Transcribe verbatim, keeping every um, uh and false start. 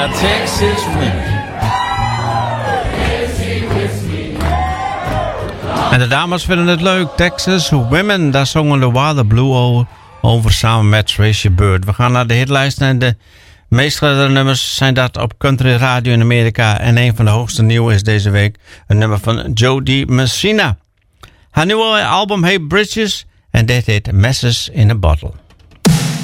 Texas Women. En de dames vinden het leuk. Texas Women, daar zongen de Water Blue over, over samen met Tracy Byrd. We gaan naar de hitlijst en de meeste nummers zijn dat op country radio in Amerika. En een van de hoogste nieuwe is deze week een nummer van Jody Messina. Haar nieuwe album heet Bridges en dit heet Messes in a Bottle.